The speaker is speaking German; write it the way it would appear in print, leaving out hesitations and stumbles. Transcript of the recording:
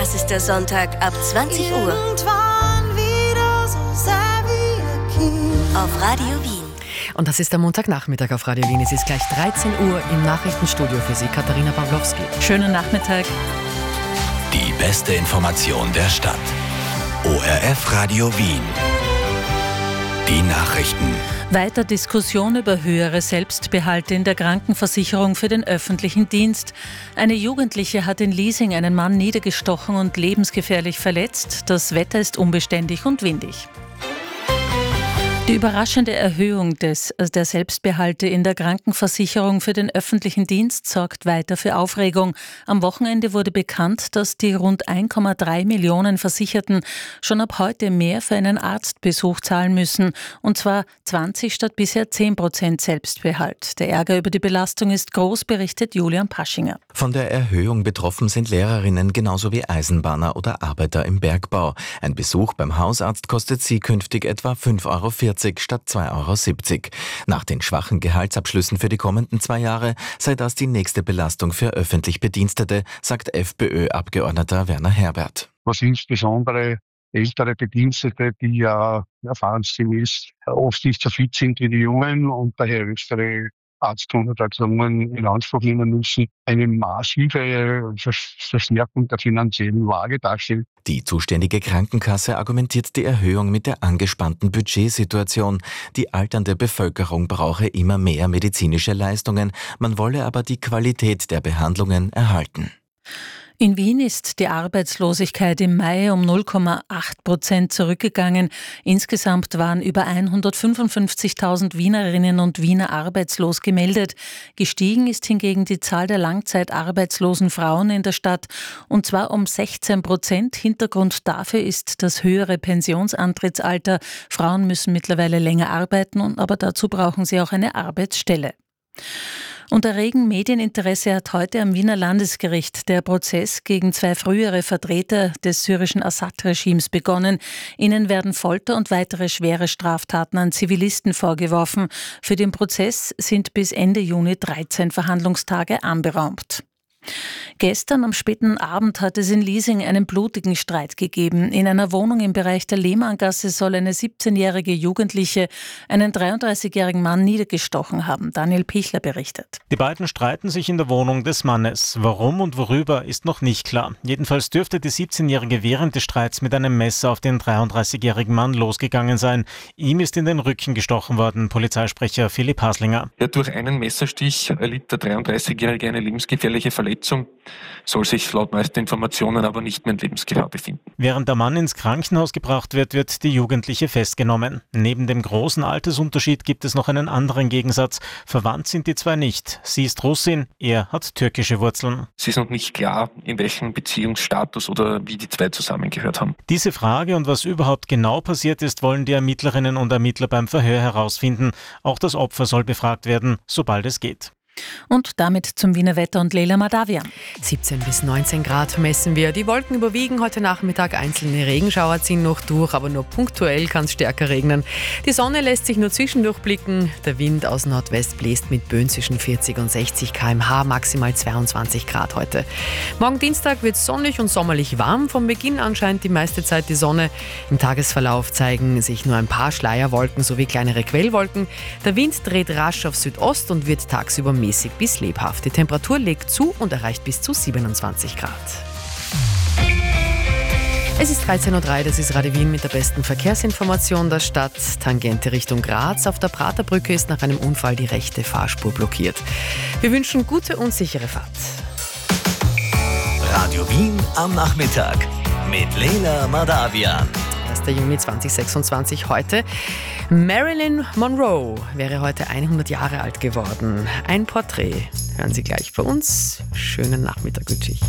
Das ist der Sonntag ab 20 Uhr. Wieder so sei wie ein Kind. Auf Radio Wien. Und das ist der Montagnachmittag auf Radio Wien. Es ist gleich 13 Uhr im Nachrichtenstudio für Sie, Katharina Pawlowski. Schönen Nachmittag. Die beste Information der Stadt. ORF Radio Wien. Die Nachrichten. Weiter Diskussion über höhere Selbstbehalte in der Krankenversicherung für den öffentlichen Dienst. Eine Jugendliche hat in Liesing einen Mann niedergestochen und lebensgefährlich verletzt. Das Wetter ist unbeständig und windig. Die überraschende Erhöhung der Selbstbehalte in der Krankenversicherung für den öffentlichen Dienst sorgt weiter für Aufregung. Am Wochenende wurde bekannt, dass die rund 1,3 Millionen Versicherten schon ab heute mehr für einen Arztbesuch zahlen müssen. Und zwar 20 statt bisher 10% Selbstbehalt. Der Ärger über die Belastung ist groß, berichtet Julian Paschinger. Von der Erhöhung betroffen sind Lehrerinnen genauso wie Eisenbahner oder Arbeiter im Bergbau. Ein Besuch beim Hausarzt kostet sie künftig etwa 5,40 € statt 2,70 €. Nach den schwachen Gehaltsabschlüssen für die kommenden 2 Jahre sei das die nächste Belastung für öffentlich Bedienstete, sagt FPÖ-Abgeordneter Werner Herbert. Was insbesondere ältere Bedienstete, die ja erfahrungsgemäß oft nicht so fit sind wie die Jungen und daher höhere Arztkonsultationen in Anspruch nehmen müssen, eine massive Verstärkung der finanziellen Lage darstellt. Die zuständige Krankenkasse argumentiert die Erhöhung mit der angespannten Budgetsituation. Die alternde Bevölkerung brauche immer mehr medizinische Leistungen, man wolle aber die Qualität der Behandlungen erhalten. In Wien ist die Arbeitslosigkeit im Mai um 0,8% zurückgegangen. Insgesamt waren über 155.000 Wienerinnen und Wiener arbeitslos gemeldet. Gestiegen ist hingegen die Zahl der langzeitarbeitslosen Frauen in der Stadt, und zwar um 16%. Hintergrund dafür ist das höhere Pensionsantrittsalter. Frauen müssen mittlerweile länger arbeiten, aber dazu brauchen sie auch eine Arbeitsstelle. Unter regem Medieninteresse hat heute am Wiener Landesgericht der Prozess gegen 2 frühere Vertreter des syrischen Assad-Regimes begonnen. Ihnen werden Folter und weitere schwere Straftaten an Zivilisten vorgeworfen. Für den Prozess sind bis Ende Juni 13 Verhandlungstage anberaumt. Gestern am späten Abend hat es in Liesing einen blutigen Streit gegeben. In einer Wohnung im Bereich der Lehmanngasse soll eine 17-jährige Jugendliche einen 33-jährigen Mann niedergestochen haben. Daniel Pichler berichtet. Die beiden streiten sich in der Wohnung des Mannes. Warum und worüber ist noch nicht klar. Jedenfalls dürfte die 17-jährige während des Streits mit einem Messer auf den 33-jährigen Mann losgegangen sein. Ihm ist in den Rücken gestochen worden, Polizeisprecher Philipp Haslinger. Ja, durch einen Messerstich erlitt der 33-jährige eine lebensgefährliche Verletzung, soll sich laut neuesten Informationen aber nicht mehr in Lebensgefahr befinden. Während der Mann ins Krankenhaus gebracht wird, wird die Jugendliche festgenommen. Neben dem großen Altersunterschied gibt es noch einen anderen Gegensatz. Verwandt sind die zwei nicht. Sie ist Russin, er hat türkische Wurzeln. Es ist noch nicht klar, in welchem Beziehungsstatus oder wie die zwei zusammengehört haben. Diese Frage und was überhaupt genau passiert ist, wollen die Ermittlerinnen und Ermittler beim Verhör herausfinden. Auch das Opfer soll befragt werden, sobald es geht. Und damit zum Wiener Wetter und Leila Madavian. 17 bis 19 Grad messen wir. Die Wolken überwiegen heute Nachmittag. Einzelne Regenschauer ziehen noch durch, aber nur punktuell kann es stärker regnen. Die Sonne lässt sich nur zwischendurch blicken. Der Wind aus Nordwest bläst mit Böen zwischen 40 und 60 km/h, maximal 22 Grad heute. Morgen Dienstag wird es sonnig und sommerlich warm. Vom Beginn an scheint die meiste Zeit die Sonne. Im Tagesverlauf zeigen sich nur ein paar Schleierwolken sowie kleinere Quellwolken. Der Wind dreht rasch auf Südost und wird tagsüber mäßig bis lebhaft. Die Temperatur legt zu und erreicht bis zu 27 Grad. Es ist 13:03 Uhr, das ist Radio Wien mit der besten Verkehrsinformation der Stadt. Tangente Richtung Graz. Auf der Praterbrücke ist nach einem Unfall die rechte Fahrspur blockiert. Wir wünschen gute und sichere Fahrt. Radio Wien am Nachmittag mit Leila Madavian. 1. Juni 2026 heute. Marilyn Monroe wäre heute 100 Jahre alt geworden. Ein Porträt hören Sie gleich bei uns. Schönen Nachmittag wünsche ich.